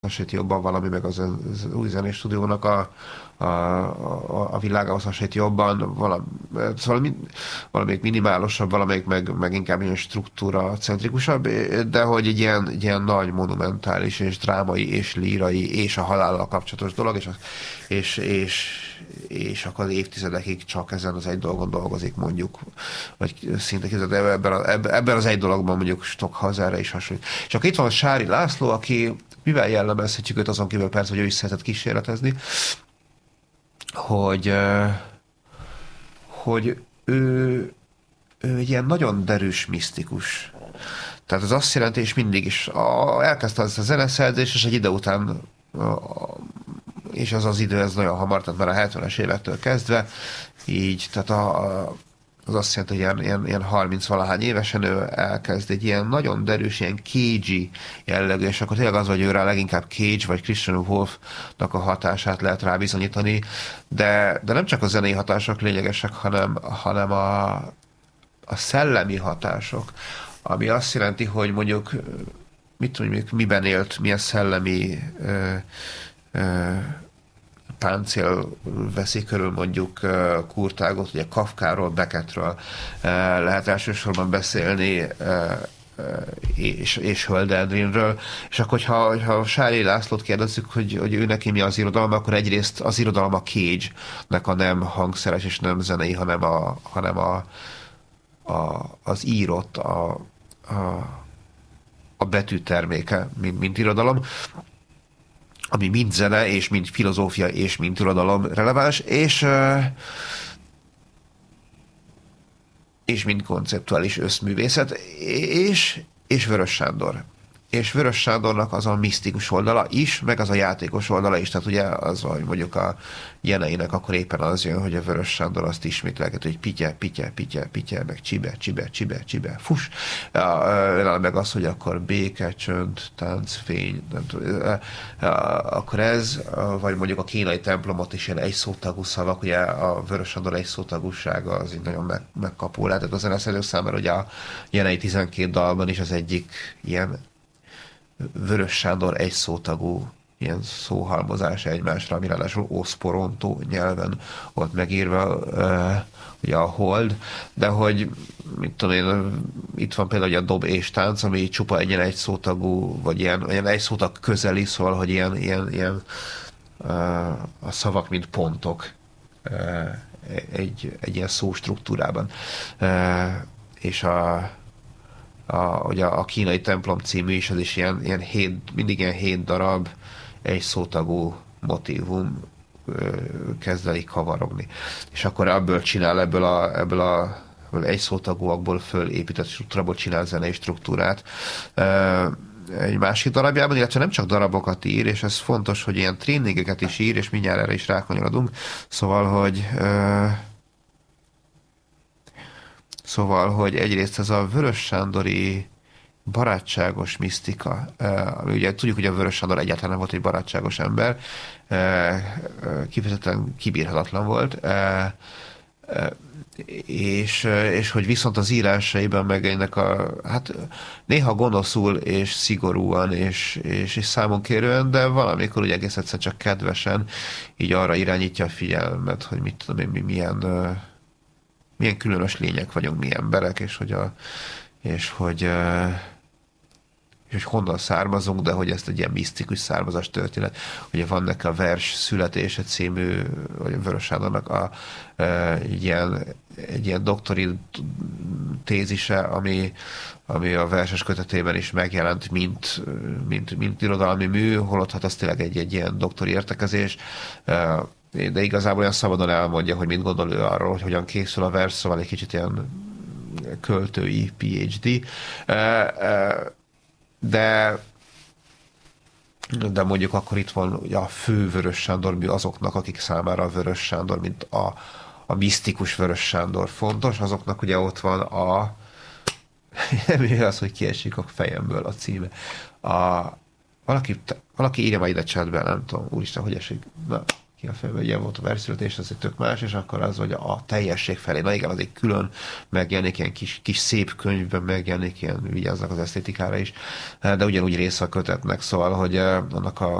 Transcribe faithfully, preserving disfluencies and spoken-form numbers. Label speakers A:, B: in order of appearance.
A: hasonlít jobban valami, meg az, az új zenés stúdiónak a, a, a, a világához hasonlít jobban, valami, szóval mi, valamelyik minimálosabb, valamelyik meg, meg inkább ilyen struktúra centrikusabb, de hogy egy ilyen, egy ilyen nagy, monumentális, és drámai, és lírai, és a halállal kapcsolatos dolog, és, és, és, és akkor az évtizedekig csak ezen az egy dolgon dolgozik, mondjuk, vagy szinte kezdett ebben, a, ebben az egy dologban mondjuk Stockhauserre is hasonlít. És akkor itt van Sári László, aki mivel jellemezhetjük őt azon kívül persze, hogy ő is szeretett kísérletezni, hogy, hogy ő, ő egy ilyen nagyon derűs misztikus. Tehát ez azt jelenti, és mindig is a, elkezdte az a zeneszerzés, és egy idő után, a, és az az idő, ez nagyon hamar, tehát már a hetvenes évektől kezdve, így, tehát a, a az azt jelenti, hogy ilyen, ilyen, ilyen harminc-valahány évesen ő elkezd egy ilyen nagyon derűs, ilyen cage-y jellegű, és akkor tényleg az, hogy őre leginkább Cage vagy Christian Wolfnak a hatását lehet rá bizonyítani, de, de nem csak a zenei hatások lényegesek, hanem, hanem a, a szellemi hatások, ami azt jelenti, hogy mondjuk mit tudjuk, miben élt, milyen szellemi ö, ö, páncél veszi körül mondjuk Kurtágot, ugye Kafkáról, Beckettről lehet elsősorban beszélni, és, és Hölderlinről, és akkor, hogyha, ha Sári Lászlót kérdezzük, hogy, hogy ő neki mi az irodalom, akkor egyrészt az irodalom a Cage-nek a nem hangszeres és nem zenei, hanem, a, hanem a, a, az írott, a, a, a betűterméke, mint, mint irodalom, ami mind zene, és mind filozófia, és mind irodalom releváns, és, és mind konceptuális összművészet, és, és Vörös Sándor. És Vörös Sándornak az a misztikus oldala is, meg az a játékos oldala is, tehát ugye az, hogy mondjuk a Jeneinek akkor éppen az jön, hogy a Vörös Sándor azt ismételget, hogy pitye, pitye, pitye, pitye, meg csibe, csibe, csibe, csibe, fuss. Meg az, hogy akkor béke, csönd, tánc, fény, nem tudom, akkor ez, vagy mondjuk a kínai templomot is ilyen egyszótagú szavak, ugye a Vörös Sándor egyszótagúsága az így nagyon meg, megkapó lehetett a zeneszerzők számára, hogy a Jenei tizenkét dalban is az egyik ilyen Vörös Sándor egy szótagú ilyen szóhalmozása egymásra, ami ráadásul oszporontó nyelven volt megírva, uh, ugye a hold, de hogy mit tudom én, itt van például a dob és tánc, ami csupa egy ilyen egy szótagú, vagy ilyen, ilyen egy szótag közeli, szóval, hogy ilyen, ilyen, ilyen uh, a szavak, mint pontok uh, egy, egy ilyen szó struktúrában. Uh, és a A, ugye a kínai templom című is, az is ilyen, ilyen hét, mindig ilyen hét darab egy szótagú motívum kezd el kavarogni. És akkor ebből csinál, ebből a, ebből a ebből egy szótagúakból fölépített struktúrából csinál zenei struktúrát. Egy másik darabjában, illetve nem csak darabokat ír, és ez fontos, hogy ilyen tréningeket is ír, és mindjárt erre is rákanyarodunk. Szóval, hogy Szóval, hogy egyrészt ez a Vörös Sándori barátságos misztika, ami ugye tudjuk, hogy a Vörös Sándor egyáltalán nem volt egy barátságos ember, kifejezetten kibírhatatlan volt, és, és hogy viszont az írásaiban meg ennek a, hát néha gonoszul és szigorúan és, és, és számonkérően, de valamikor ugye egész egyszer csak kedvesen így arra irányítja a figyelmet, hogy mit tudom én, mi milyen milyen különös lények vagyunk mi emberek, és hogy, a, és hogy, és hogy honnan származunk, de hogy ezt egy ilyen misztikus származás történet. Ugye van neki a Vers születése című, vagy a Vörös Sándornak a, egy, ilyen, egy ilyen doktori tézise, ami, ami a verses kötetében is megjelent, mint, mint, mint irodalmi mű, holott hát az tényleg egy, egy ilyen doktori értekezés, de igazából olyan szabadon elmondja, hogy mit gondol ő arról, hogy hogyan készül a vers, szóval egy kicsit ilyen költői PhD. De de mondjuk akkor itt van ugye a fő Vörös Sándor mű azoknak, akik számára a Vörös Sándor, mint a, a misztikus Vörös Sándor fontos, azoknak ugye ott van a mi az, hogy kiesik a fejemből a címe. A, valaki, valaki írja majd ide chatben, nem tudom, úristen, hogy esik. Na, ki a fejben, ilyen volt a versszületés, az egy tök más, és akkor az, hogy a teljesség felé, na igen, az egy külön megjelenik, ilyen kis, kis szép könyvben megjelenik, ilyen vigyáznak az esztétikára is, de ugyanúgy része a kötetnek, szóval, hogy annak a